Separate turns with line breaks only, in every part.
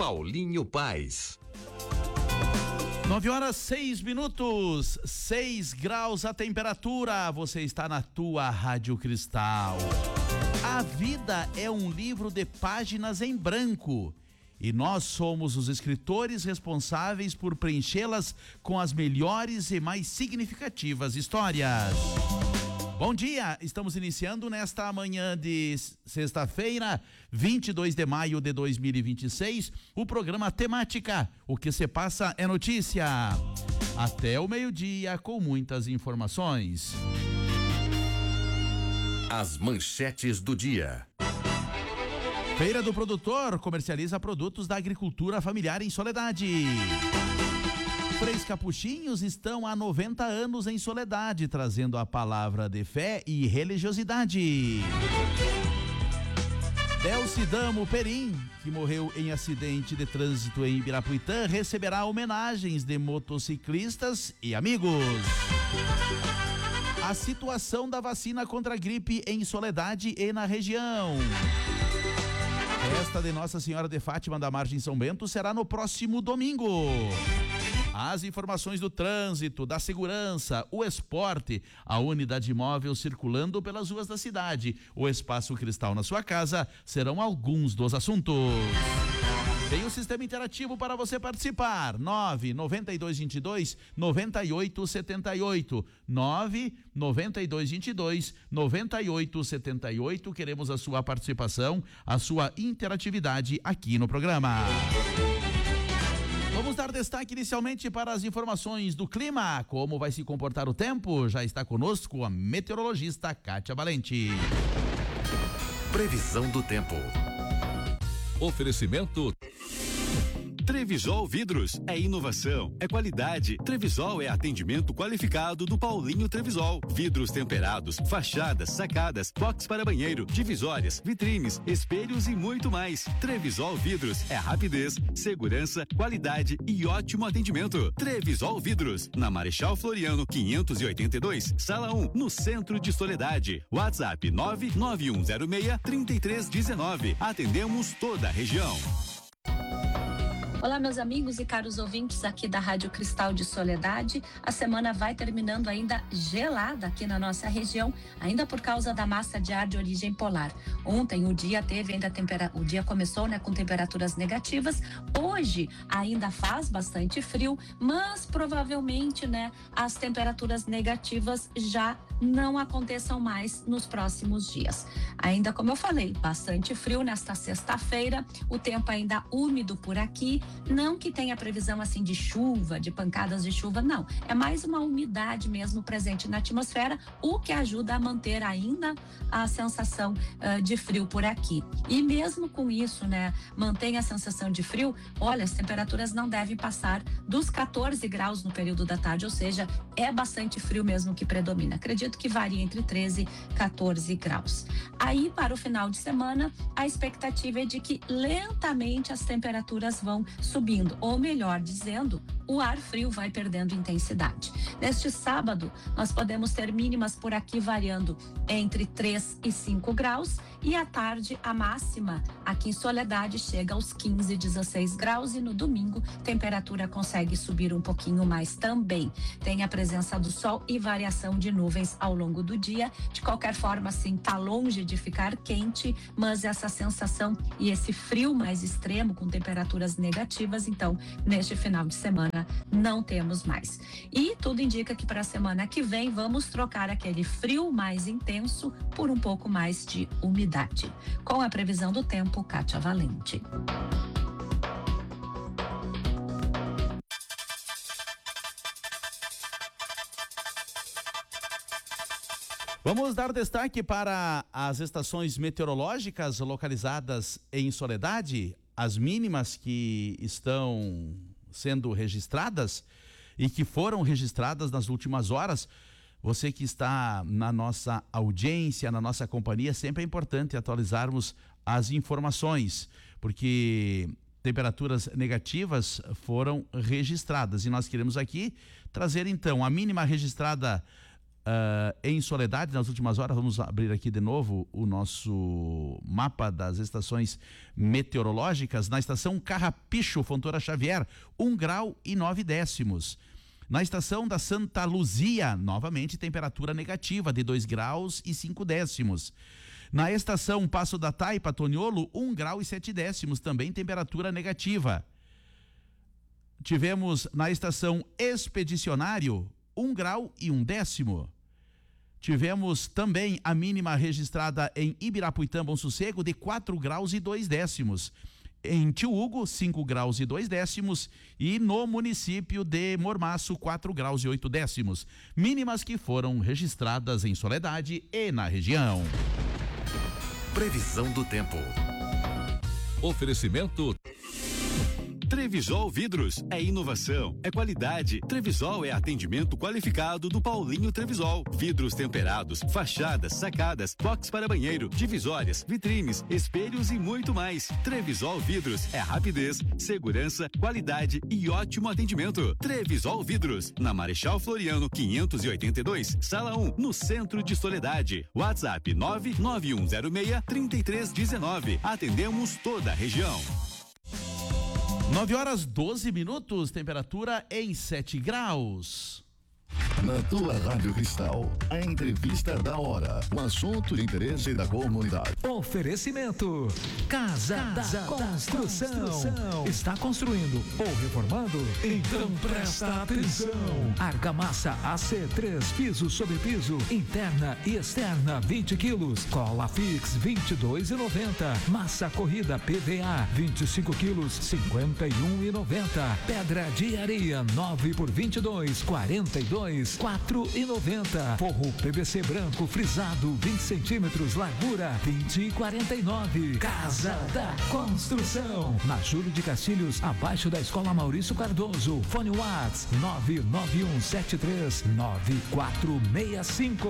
Paulinho Paes.
9h06, 6 graus a temperatura. Você está na tua Rádio Cristal. A vida é um livro de páginas em branco e nós somos os escritores responsáveis por preenchê-las com as melhores e mais significativas histórias. Bom dia, estamos iniciando nesta manhã de sexta-feira, 22 de maio de 2026, o programa Temática, o que se passa é notícia. Até o meio-dia com muitas informações.
As manchetes do dia.
Feira do Produtor comercializa produtos da agricultura familiar em Soledade. Três capuchinhos estão há 90 anos em Soledade, trazendo a palavra de fé e religiosidade. Delcidamo Perim, que morreu em acidente de trânsito em Ibirapuitã, receberá homenagens de motociclistas e amigos. A situação da vacina contra a gripe em Soledade e na região. Festa de Nossa Senhora de Fátima da Margem São Bento será no próximo domingo. As informações do trânsito, da segurança, o esporte, a unidade móvel circulando pelas ruas da cidade, o Espaço Cristal na sua casa, serão alguns dos assuntos. Tem o sistema interativo para você participar, 99222-9878, 99222-9878, queremos a sua participação, a sua interatividade aqui no programa. Vamos dar destaque inicialmente para as informações do clima. Como vai se comportar o tempo? Já está conosco a meteorologista Kátia Valente.
Previsão do tempo. Oferecimento
Trevisol Vidros é inovação, é qualidade. Trevisol é atendimento qualificado do Paulinho Trevisol. Vidros temperados, fachadas, sacadas, box para banheiro, divisórias, vitrines, espelhos e muito mais. Trevisol Vidros é rapidez, segurança, qualidade e ótimo atendimento. Trevisol Vidros, na Marechal Floriano 582, Sala 1, no centro de Soledade. WhatsApp 99106-3319. Atendemos toda a região.
Olá, meus amigos e caros ouvintes aqui da Rádio Cristal de Soledade. A semana vai terminando ainda gelada aqui na nossa região, ainda por causa da massa de ar de origem polar. Ontem o dia teve ainda o dia começou, com temperaturas negativas. Hoje ainda faz bastante frio, mas provavelmente, as temperaturas negativas já não aconteçam mais nos próximos dias. Ainda, como eu falei, bastante frio nesta sexta-feira, o tempo ainda úmido por aqui. Não que tenha previsão assim de chuva, de pancadas de chuva, não. É mais uma umidade mesmo presente na atmosfera, o que ajuda a manter ainda a sensação de frio por aqui. E mesmo com isso, mantém a sensação de frio, olha, as temperaturas não devem passar dos 14 graus no período da tarde, ou seja, é bastante frio mesmo que predomina. Acredito que varia entre 13 e 14 graus. Aí, para o final de semana, a expectativa é de que lentamente as temperaturas vão subindo, ou melhor dizendo, o ar frio vai perdendo intensidade. Neste sábado, nós podemos ter mínimas por aqui variando entre 3 e 5 graus e à tarde a máxima aqui em Soledade chega aos 15, 16 graus e no domingo temperatura consegue subir um pouquinho mais também. Tem a presença do sol e variação de nuvens ao longo do dia. De qualquer forma, assim, tá longe de ficar quente, mas essa sensação e esse frio mais extremo com temperaturas negativas, então, neste final de semana não temos mais. E tudo indica que para a semana que vem vamos trocar aquele frio mais intenso por um pouco mais de umidade. Com a previsão do tempo, Kátia Valente.
Vamos dar destaque para as estações meteorológicas localizadas em Soledade, as mínimas que estão sendo registradas e que foram registradas nas últimas horas. Você que está na nossa audiência, na nossa companhia, sempre é importante atualizarmos as informações, porque temperaturas negativas foram registradas e nós queremos aqui trazer então a mínima registrada em Soledade, nas últimas horas, vamos abrir aqui de novo o nosso mapa das estações meteorológicas. Na estação Carrapicho, Fontoura Xavier, 1 grau e 9 décimos. Na estação da Santa Luzia, novamente temperatura negativa de 2 graus e 5 décimos. Na estação Passo da Taipa, Toniolo, 1 grau e 7 décimos, também temperatura negativa. Tivemos na estação Expedicionário, 1 grau e 1 décimo. Tivemos também a mínima registrada em Ibirapuitã, Bom Sossego, de 4 graus e 2 décimos. Em Tio Hugo, 5 graus e 2 décimos. E no município de Mormaço, 4 graus e 8 décimos. Mínimas que foram registradas em Soledade e na região.
Previsão do tempo.
Oferecimento Trevisol Vidros é inovação, é qualidade. Trevisol é atendimento qualificado do Paulinho Trevisol. Vidros temperados, fachadas, sacadas, box para banheiro, divisórias, vitrines, espelhos e muito mais. Trevisol Vidros é rapidez, segurança, qualidade e ótimo atendimento. Trevisol Vidros, na Marechal Floriano 582, Sala 1, no centro de Soledade. WhatsApp 99106-3319. Atendemos toda a região.
9 horas 12 minutos, temperatura em 7 graus.
Na tua Rádio Cristal, a entrevista da hora, o assunto de interesse da comunidade.
Oferecimento Casa da Construção. Está construindo ou reformando? Então presta atenção. Argamassa AC 3 piso sobre piso, interna e externa 20 quilos. Cola Fix 22,90. Massa corrida PVA 25 quilos 51,90. Pedra de areia 9 por 22 42 4,90. Forro PVC branco frisado 20 centímetros, largura 20,49. Casa da Construção, na Júlio de Castilhos, abaixo da Escola Maurício Cardoso. Fone Whats 991739465.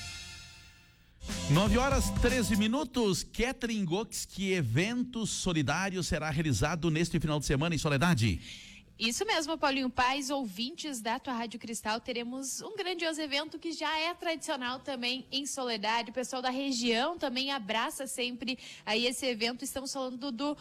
9 horas 13 minutos. Catherine Gox, que evento solidário será realizado neste final de semana em Soledade?
Isso mesmo, Paulinho Paz, ouvintes da tua Rádio Cristal, teremos um grandioso evento que já é tradicional também em Soledade. O pessoal da região também abraça sempre aí esse evento. Estamos falando do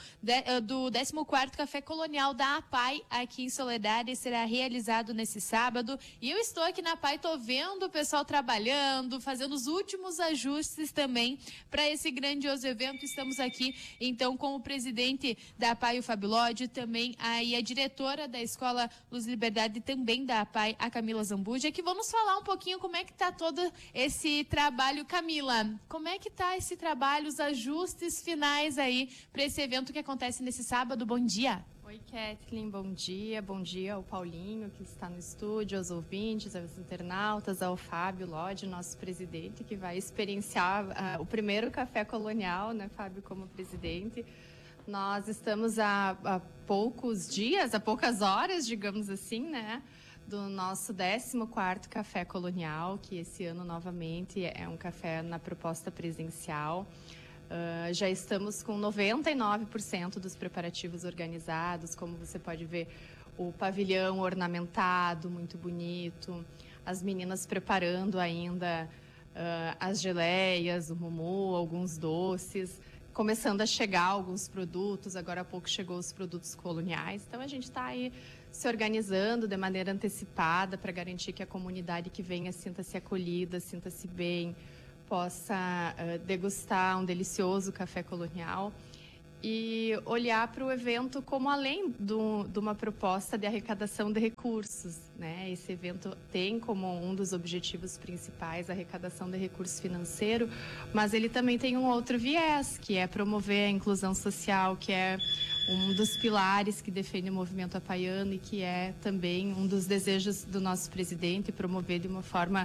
14º Café Colonial da APAI aqui em Soledade. Será realizado nesse sábado. E eu estou aqui na APAI, estou vendo o pessoal trabalhando, fazendo os últimos ajustes também para esse grandioso evento. Estamos aqui, então, com o presidente da APAI, o Fábio Lodge, também aí a diretora da Escola Luz e Liberdade, também da APAI, a Camila Zambuja, que vamos falar um pouquinho como é que está todo esse trabalho. Camila, como é que está esse trabalho, os ajustes finais aí para esse evento que acontece nesse sábado? Bom dia.
Oi, Kathleen, bom dia ao Paulinho, que está no estúdio, aos ouvintes, aos internautas, ao Fábio Lodge, nosso presidente, que vai experienciar o primeiro café colonial, né, Fábio, como presidente. Nós estamos há poucos dias, há poucas horas, digamos assim, né, do nosso 14º Café Colonial, que esse ano novamente é um café na proposta presencial. Já estamos com 99% dos preparativos organizados, como você pode ver, o pavilhão ornamentado, muito bonito, as meninas preparando ainda as geleias, o mumu, alguns doces. Começando a chegar alguns produtos, agora há pouco chegou os produtos coloniais. Então a gente está aí se organizando de maneira antecipada para garantir que a comunidade que venha sinta-se acolhida, sinta-se bem, possa degustar um delicioso café colonial e olhar para o evento como além de uma proposta de arrecadação de recursos, né? Esse evento tem como um dos objetivos principais a arrecadação de recurso financeiro, mas ele também tem um outro viés, que é promover a inclusão social, que é um dos pilares que defende o movimento apaiano e que é também um dos desejos do nosso presidente, promover de uma forma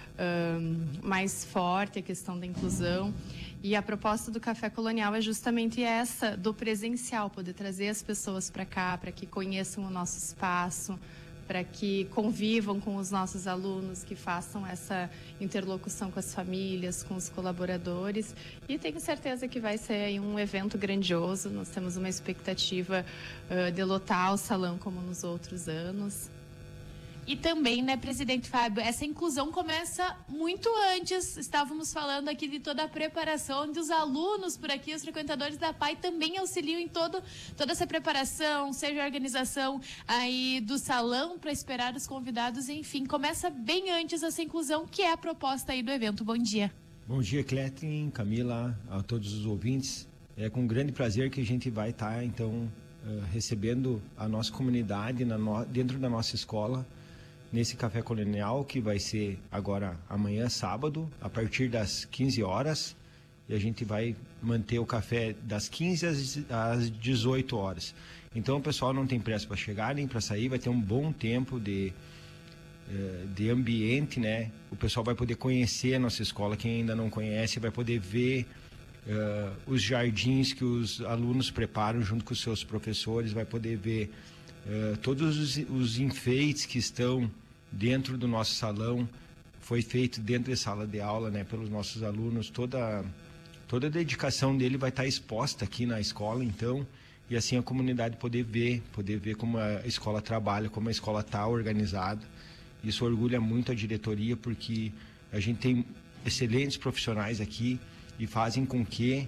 mais forte a questão da inclusão. E a proposta do Café Colonial é justamente essa, do presencial, poder trazer as pessoas para cá, para que conheçam o nosso espaço, para que convivam com os nossos alunos, que façam essa interlocução com as famílias, com os colaboradores. E tenho certeza que vai ser aí um evento grandioso. Nós temos uma expectativa de lotar o salão como nos outros anos.
E também, né, presidente Fábio, essa inclusão começa muito antes. Estávamos falando aqui de toda a preparação, onde os alunos por aqui, os frequentadores da PAI, também auxiliam em toda essa preparação, seja a organização aí do salão para esperar os convidados, enfim, começa bem antes essa inclusão, que é a proposta aí do evento. Bom dia.
Bom dia, Clétin, Camila, a todos os ouvintes. É com grande prazer que a gente vai estar, então, recebendo a nossa comunidade dentro da nossa escola, nesse Café Colonial, que vai ser agora amanhã, sábado, a partir das 15 horas. E a gente vai manter o café das 15 às 18 horas. Então, o pessoal não tem pressa para chegar nem para sair, vai ter um bom tempo de ambiente, né? O pessoal vai poder conhecer a nossa escola, quem ainda não conhece, vai poder ver os jardins que os alunos preparam junto com os seus professores, vai poder ver todos os enfeites que estão dentro do nosso salão. Foi feito dentro da sala de aula, né, pelos nossos alunos. Toda a dedicação dele vai estar exposta aqui na escola, então, e assim a comunidade poder ver como a escola trabalha, como a escola está organizada. Isso orgulha muito a diretoria, porque a gente tem excelentes profissionais aqui e fazem com que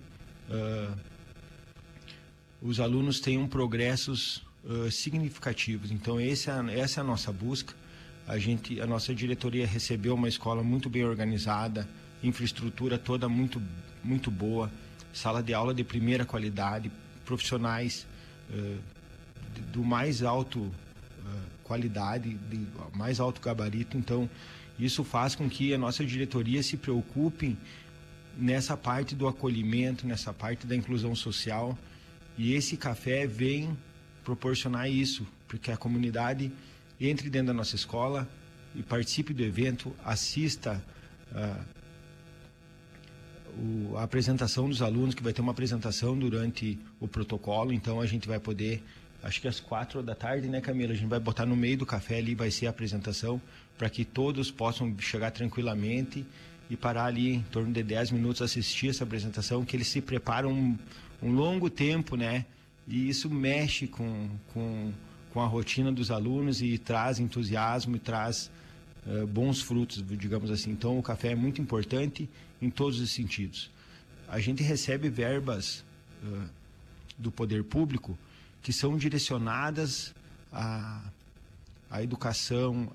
os alunos tenham progressos significativos. Então, essa é a nossa busca. A nossa diretoria recebeu uma escola muito bem organizada, infraestrutura toda muito, muito boa, sala de aula de primeira qualidade, profissionais do mais alto qualidade, de mais alto gabarito. Então, isso faz com que a nossa diretoria se preocupe nessa parte do acolhimento, nessa parte da inclusão social. E esse café vem proporcionar isso, porque a comunidade entre dentro da nossa escola e participe do evento, assista a apresentação dos alunos, que vai ter uma apresentação durante o protocolo. Então, a gente vai poder, acho que às 4 da tarde, né, Camila? A gente vai botar no meio do café ali, vai ser a apresentação, para que todos possam chegar tranquilamente e parar ali em torno de 10 minutos, assistir essa apresentação, que eles se preparam um longo tempo, né? E isso mexe com a rotina dos alunos e traz entusiasmo e traz bons frutos, digamos assim. Então, o café é muito importante em todos os sentidos. A gente recebe verbas do poder público que são direcionadas à educação,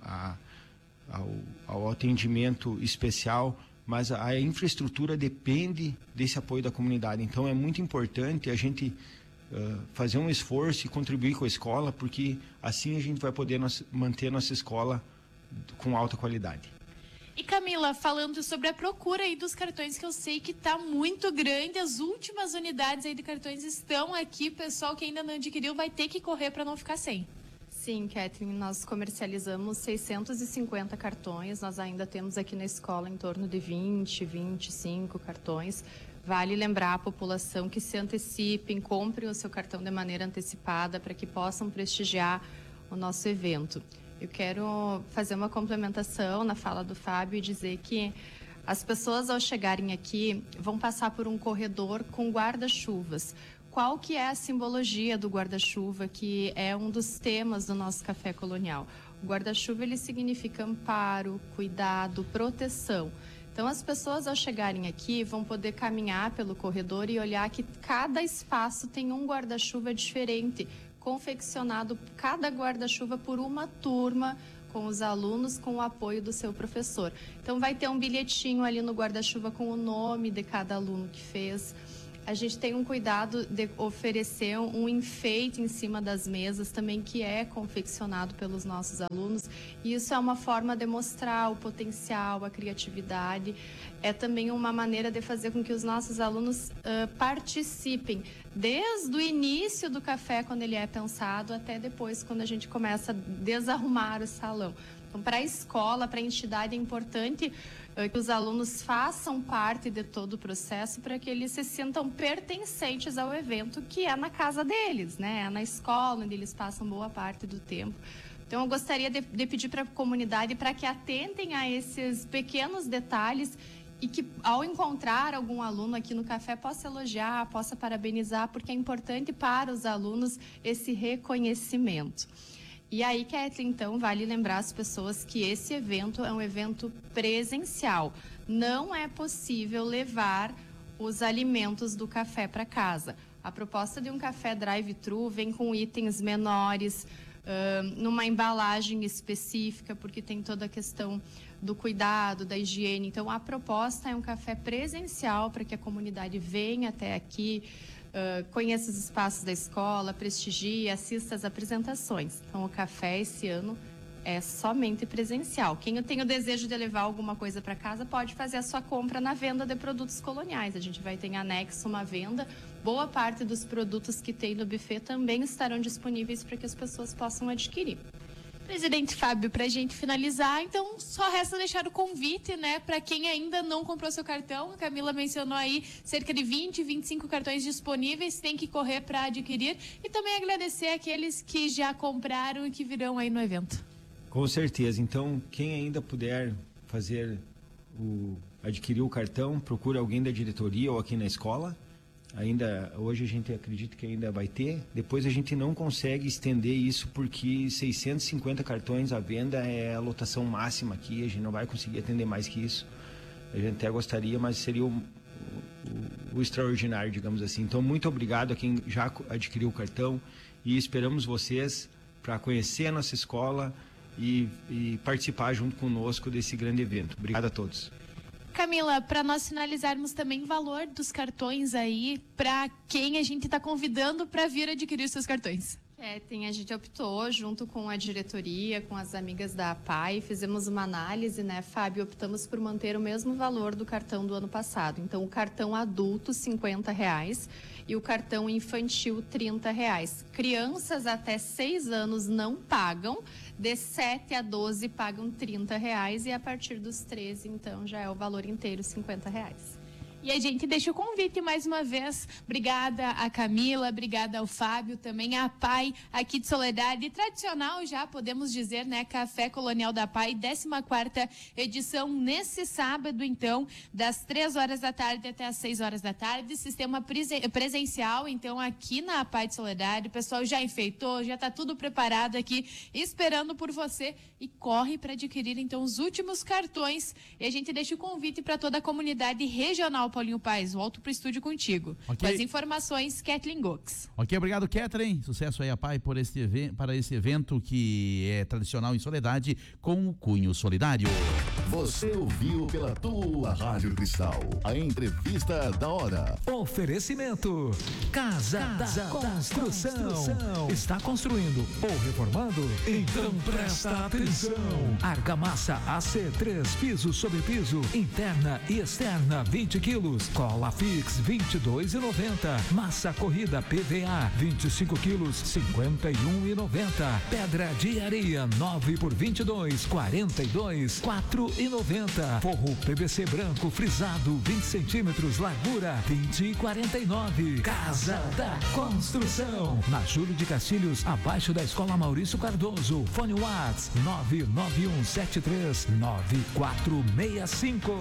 ao atendimento especial, mas a infraestrutura depende desse apoio da comunidade. Então, é muito importante a gente fazer um esforço e contribuir com a escola, porque assim a gente vai poder manter a nossa escola com alta qualidade.
E Camila, falando sobre a procura aí dos cartões, que eu sei que está muito grande, as últimas unidades aí de cartões estão aqui, pessoal que ainda não adquiriu vai ter que correr para não ficar sem.
Sim, Catherine, nós comercializamos 650 cartões, nós ainda temos aqui na escola em torno de 25 cartões. Vale lembrar a população que se antecipem, comprem o seu cartão de maneira antecipada para que possam prestigiar o nosso evento. Eu quero fazer uma complementação na fala do Fábio e dizer que as pessoas, ao chegarem aqui, vão passar por um corredor com guarda-chuvas. Qual que é a simbologia do guarda-chuva, que é um dos temas do nosso Café Colonial? O guarda-chuva, ele significa amparo, cuidado, proteção. Então, as pessoas, ao chegarem aqui, vão poder caminhar pelo corredor e olhar que cada espaço tem um guarda-chuva diferente, confeccionado cada guarda-chuva por uma turma, com os alunos, com o apoio do seu professor. Então, vai ter um bilhetinho ali no guarda-chuva com o nome de cada aluno que fez. A gente tem um cuidado de oferecer um enfeite em cima das mesas também, que é confeccionado pelos nossos alunos. E isso é uma forma de mostrar o potencial, a criatividade. É também uma maneira de fazer com que os nossos alunos participem desde o início do café, quando ele é pensado, até depois, quando a gente começa a desarrumar o salão. Então, para a escola, para a entidade, é importante que os alunos façam parte de todo o processo, para que eles se sintam pertencentes ao evento, que é na casa deles, né? É na escola, onde eles passam boa parte do tempo. Então, eu gostaria de pedir para a comunidade para que atentem a esses pequenos detalhes e que, ao encontrar algum aluno aqui no café, possa elogiar, possa parabenizar, porque é importante para os alunos esse reconhecimento. E aí, Kathleen, então, vale lembrar as pessoas que esse evento é um evento presencial. Não é possível levar os alimentos do café para casa. A proposta de um café drive-thru vem com itens menores, numa embalagem específica, porque tem toda a questão do cuidado, da higiene. Então, a proposta é um café presencial para que a comunidade venha até aqui, conheça os espaços da escola, prestigie, assista às apresentações. Então, o café esse ano é somente presencial. Quem tem o desejo de levar alguma coisa para casa pode fazer a sua compra na venda de produtos coloniais. A gente vai ter em anexo uma venda. Boa parte dos produtos que tem no buffet também estarão disponíveis para que as pessoas possam adquirir.
Presidente Fábio, para a gente finalizar, então só resta deixar o convite, né, para quem ainda não comprou seu cartão. A Camila mencionou aí cerca de 20, 25 cartões disponíveis, tem que correr para adquirir, e também agradecer aqueles que já compraram e que virão aí no evento.
Com certeza. Então, quem ainda puder adquirir o cartão, procura alguém da diretoria ou aqui na escola. Hoje a gente acredita que ainda vai ter. Depois a gente não consegue estender isso porque 650 cartões à venda é a lotação máxima aqui. A gente não vai conseguir atender mais que isso. A gente até gostaria, mas seria o extraordinário, digamos assim. Então, muito obrigado a quem já adquiriu o cartão e esperamos vocês para conhecer a nossa escola e participar junto conosco desse grande evento. Obrigado a todos.
Camila, para nós finalizarmos também o valor dos cartões aí, para quem a gente está convidando para vir adquirir seus cartões.
A gente optou, junto com a diretoria, com as amigas da APAI, fizemos uma análise, né, Fábio? Optamos por manter o mesmo valor do cartão do ano passado. Então, o cartão adulto, R$50, e o cartão infantil, R$30. Crianças até 6 anos não pagam, de 7 a 12 pagam R$30, e a partir dos 13, então, já é o valor inteiro, R$50.
E a gente deixa o convite mais uma vez. Obrigada a Camila, obrigada ao Fábio, também a PAI aqui de Soledade. Tradicional já, podemos dizer, né? Café Colonial da PAI, 14ª edição nesse sábado, então, das 3 horas da tarde até as 6 horas da tarde. Sistema presencial, então, aqui na PAI de Soledade. O pessoal já enfeitou, já está tudo preparado aqui, esperando por você. E corre para adquirir, então, os últimos cartões. E a gente deixa o convite para toda a comunidade regional. Paulinho Paes, volto pro estúdio contigo. Okay. Com as informações, Kathleen Gox.
Ok, obrigado, Kathleen. Sucesso aí a PAI para esse evento que é tradicional em Soledade, com o cunho solidário.
Você ouviu pela tua Rádio Cristal a entrevista da hora.
Oferecimento Casa Construção. Está construindo ou reformando? Então presta atenção. Argamassa AC3, piso sobre piso, interna e externa, 20 quilos. Cola Fix, R$22,90. Massa corrida PVA, 25 quilos, R$51,90. Pedra de areia, 9 por 22, R$42,4,90. Forro PVC branco frisado, 20 centímetros, largura, R$20,49. Casa da Construção. Na Júlio de Castilhos, abaixo da Escola Maurício Cardoso. Fone WhatsApp 991739465.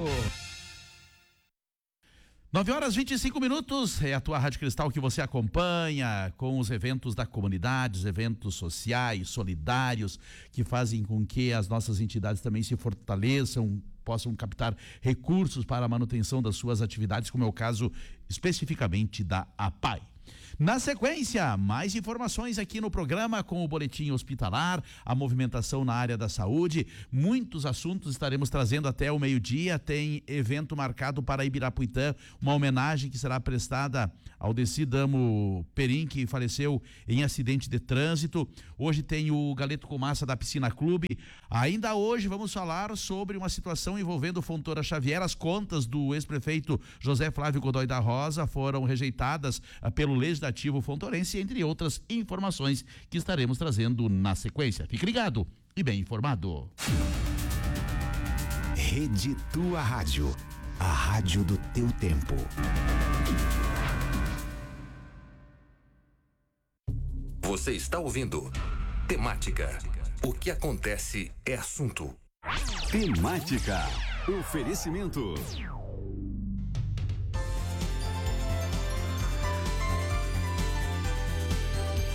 9h25, é a tua Rádio Cristal que você acompanha com os eventos da comunidade, os eventos sociais, solidários, que fazem com que as nossas entidades também se fortaleçam, possam captar recursos para a manutenção das suas atividades, como é o caso especificamente da APAI. Na sequência, mais informações aqui no programa com o boletim hospitalar, a movimentação na área da saúde, muitos assuntos estaremos trazendo até o meio-dia. Tem evento marcado para Ibirapuitã, uma homenagem que será prestada ao Decidamo Perim, que faleceu em acidente de trânsito. Hoje tem o Galeto com Massa da Piscina Clube. Ainda hoje vamos falar sobre uma situação envolvendo Fontoura Xavier. As contas do ex-prefeito José Flávio Godoy da Rosa foram rejeitadas pelo Legislativo Fontorense, entre outras informações que estaremos trazendo na sequência. Fique ligado e bem informado.
Rede Tua Rádio, a rádio do teu tempo.
Você está ouvindo Temática. O que acontece é assunto.
Temática. Oferecimento.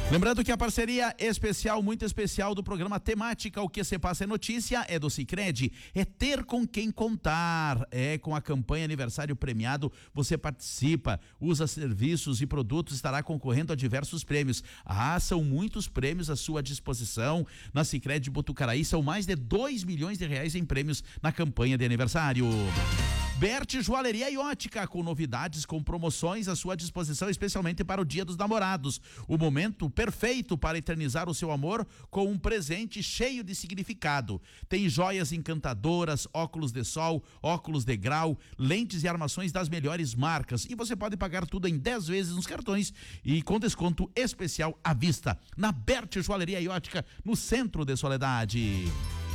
Lembrando que a parceria especial, muito especial do programa Temática, o que se passa é notícia, é do Sicredi, é ter com quem contar, é com a campanha aniversário premiado, você participa, usa serviços e produtos, estará concorrendo a diversos prêmios. São muitos prêmios à sua disposição na Sicredi Botucaraí, são mais de 2 milhões de reais em prêmios na campanha de aniversário. Berti Joalheria e Ótica, com novidades, com promoções à sua disposição, especialmente para o Dia dos Namorados. O momento perfeito para eternizar o seu amor com um presente cheio de significado. Tem joias encantadoras, óculos de sol, óculos de grau, lentes e armações das melhores marcas. E você pode pagar tudo em 10 vezes nos cartões e com desconto especial à vista. Na Berti Joalheria e Ótica, no centro de Soledade.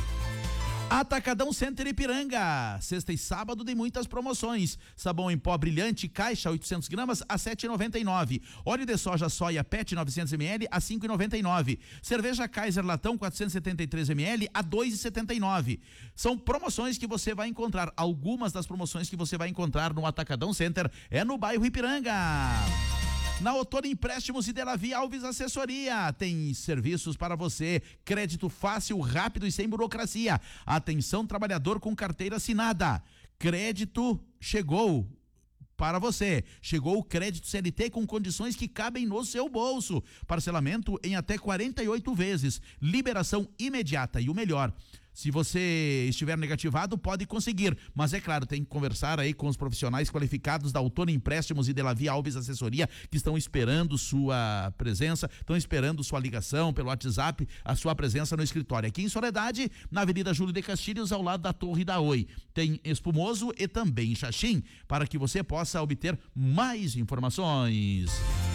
Atacadão Center Ipiranga, sexta e sábado de muitas promoções. Sabão em pó brilhante, caixa 800 gramas a 7,99. Óleo de soja soia PET 900 ml a 5,99. Cerveja Kaiser Latão 473 ml a 2,79. São promoções que você vai encontrar. Algumas das promoções que você vai encontrar no Atacadão Center é no bairro Ipiranga. Na Outono Empréstimos e Delavi Alves Assessoria, tem serviços para você, crédito fácil, rápido e sem burocracia. Atenção trabalhador com carteira assinada, crédito chegou para você. Chegou o crédito CLT com condições que cabem no seu bolso. Parcelamento em até 48 vezes, liberação imediata e o melhor, se você estiver negativado, pode conseguir, mas é claro, tem que conversar aí com os profissionais qualificados da Outono Empréstimos e Delavi Alves Assessoria, que estão esperando sua presença, estão esperando sua ligação pelo WhatsApp, a sua presença no escritório. Aqui em Soledade, na Avenida Júlio de Castilhos, ao lado da Torre da Oi. Tem Espumoso e também Xaxim, para que você possa obter mais informações.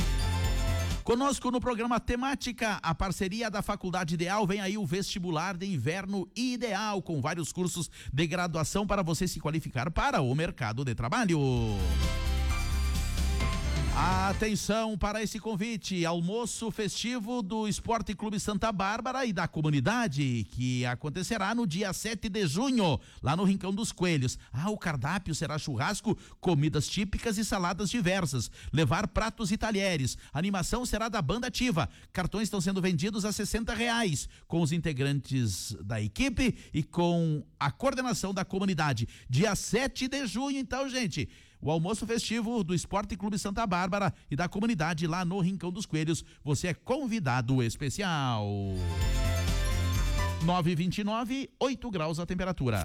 Conosco no programa Temática, a parceria da Faculdade Ideal, vem aí o vestibular de inverno ideal, com vários cursos de graduação para você se qualificar para o mercado de trabalho. Atenção para esse convite, almoço festivo do Esporte Clube Santa Bárbara e da comunidade, que acontecerá no dia 7 de junho, lá no Rincão dos Coelhos. O cardápio será churrasco, comidas típicas e saladas diversas, levar pratos e talheres. A animação será da banda ativa, cartões estão sendo vendidos a R$60, com os integrantes da equipe e com a coordenação da comunidade. Dia 7 de junho, então, gente, o almoço festivo do Esporte Clube Santa Bárbara e da comunidade lá no Rincão dos Coelhos. Você é convidado especial. 9h29, 8 graus a temperatura.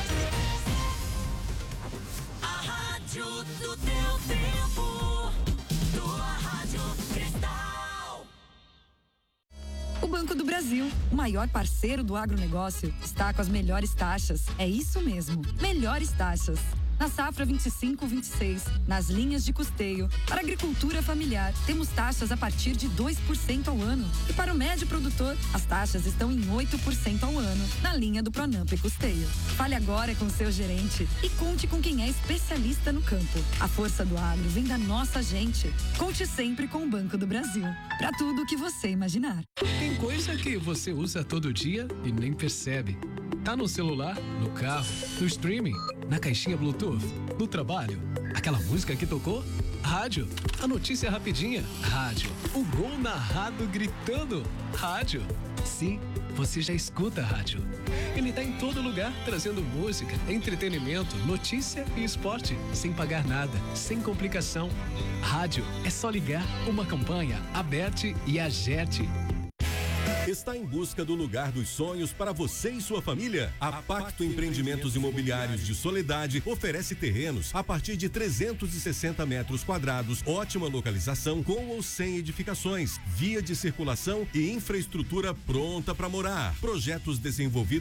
A rádio do teu tempo, tua Rádio Cristal.
O Banco do Brasil, o maior parceiro do agronegócio, está com as melhores taxas. É isso mesmo, melhores taxas. Na safra 25-26, nas linhas de custeio, para agricultura familiar, temos taxas a partir de 2% ao ano. E para o médio produtor, as taxas estão em 8% ao ano, na linha do Pronamp e Custeio. Fale agora com seu gerente e conte com quem é especialista no campo. A força do agro vem da nossa gente. Conte sempre com o Banco do Brasil, para tudo o que você imaginar.
Tem coisa que você usa todo dia e nem percebe. Tá no celular, no carro, no streaming, na caixinha Bluetooth, no trabalho. Aquela música que tocou? Rádio. A notícia rapidinha? Rádio. O gol narrado gritando? Rádio. Sim, você já escuta a rádio. Ele tá em todo lugar, trazendo música, entretenimento, notícia e esporte, sem pagar nada, sem complicação. Rádio é só ligar. Uma campanha, Aberte e Agerte.
Está em busca do lugar dos sonhos para você e sua família? A Pacto Empreendimentos Imobiliários de Soledade oferece terrenos a partir de 360 metros quadrados, ótima localização com ou sem edificações, via de circulação e infraestrutura pronta para morar. Projetos desenvolvidos